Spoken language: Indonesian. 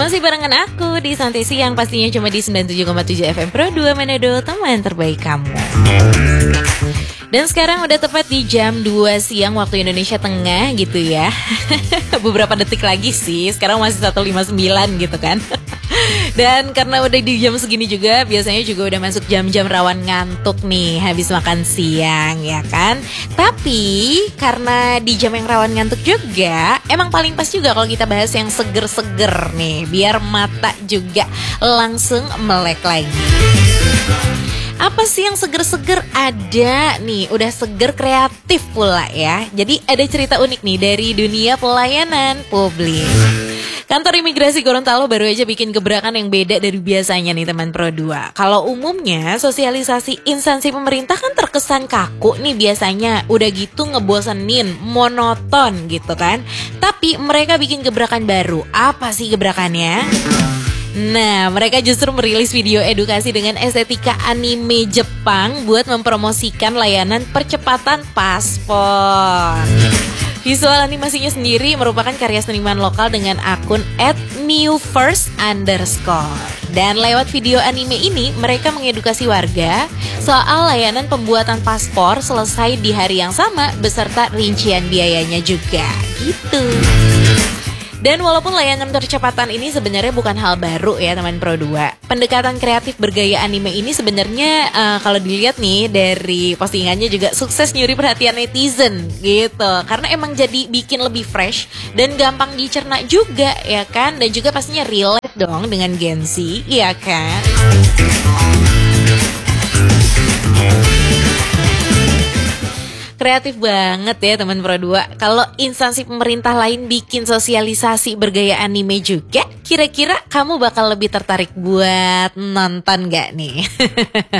Masih barengan aku di Santai Siang, pastinya cuma di 97,7 FM Pro 2 Manado, teman terbaik kamu. Dan sekarang udah tepat di jam 2 siang waktu Indonesia Tengah gitu ya. Beberapa detik lagi sih, sekarang masih 1:59 gitu kan. Dan karena udah di jam segini juga, biasanya juga udah masuk jam-jam rawan ngantuk nih habis makan siang ya kan. Tapi karena di jam yang rawan ngantuk juga, emang paling pas juga kalau kita bahas yang seger-seger nih, biar mata juga langsung melek lagi. Apa sih yang seger-seger? Ada nih, udah seger kreatif pula ya. Jadi ada cerita unik nih dari dunia pelayanan publik. Kantor Imigrasi Gorontalo baru aja bikin gebrakan yang beda dari biasanya nih teman Pro 2. Kalau umumnya sosialisasi instansi pemerintah kan terkesan kaku nih biasanya. Udah gitu ngebosenin, monoton gitu kan. Tapi mereka bikin gebrakan baru. Apa sih gebrakannya? Nah, mereka justru merilis video edukasi dengan estetika anime Jepang buat mempromosikan layanan percepatan paspor. Visual animasinya sendiri merupakan karya seniman lokal dengan akun @newfirst_. Dan lewat video anime ini, mereka mengedukasi warga soal layanan pembuatan paspor selesai di hari yang sama beserta rincian biayanya juga, gitu. Dan walaupun layanan percepatan ini sebenarnya bukan hal baru ya teman Pro 2, pendekatan kreatif bergaya anime ini sebenarnya kalau dilihat nih dari postingannya juga sukses nyuri perhatian netizen gitu. Karena emang jadi bikin lebih fresh dan gampang dicerna juga ya kan. Dan juga pastinya relate dong dengan Gen Z, ya kan. Kreatif banget ya teman Pro 2. Kalau instansi pemerintah lain bikin sosialisasi bergaya anime juga, kira-kira kamu bakal lebih tertarik buat nonton gak nih?